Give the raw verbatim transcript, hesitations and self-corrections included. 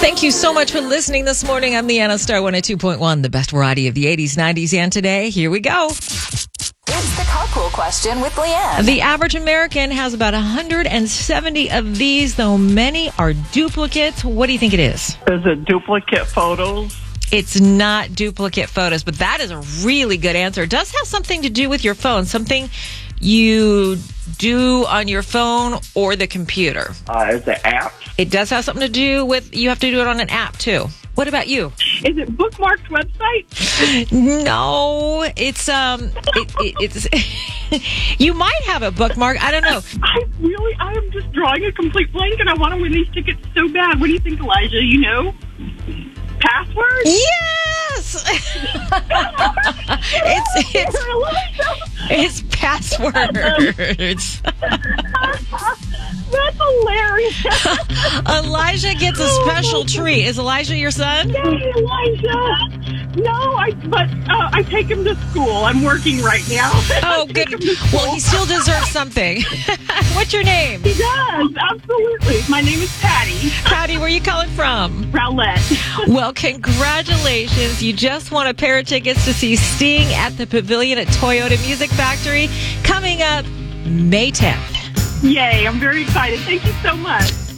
Thank you so much for listening this morning. I'm Leanna Star one oh two point one, the best variety of the eighties, nineties, and today. Here we go. It's the carpool question with Leanne. The average American has about one hundred seventy of these, though many are duplicates. What do you think it is? Is it duplicate photos? It's not duplicate photos, but that is a really good answer. It does have something to do with your phone, something you do on your phone or the computer. Uh, is it apps? It does have something to do with, you have to do it on an app too. What about you? Is it bookmarked website? No, it's, um, it, it, it's, you might have a bookmark. I don't know. I really, I am just drawing a complete blank and I want to win these tickets so bad. What do you think, Elijah? You know? Password? Yes! it's, it's, it's passwords. That's hilarious. Elijah gets a special treat. Is Elijah your son? Yay, Elijah. No, I, but uh, I take him to school. I'm working right now. Oh, good. Well, he still deserves something. What's your name? He does, absolutely. My name is Patty. Patty, where are you calling from? Rowlett. Well, congratulations. You just won a pair of tickets to see Sting at the Pavilion at Toyota Music Factory coming up May tenth. Yay, I'm very excited. Thank you so much.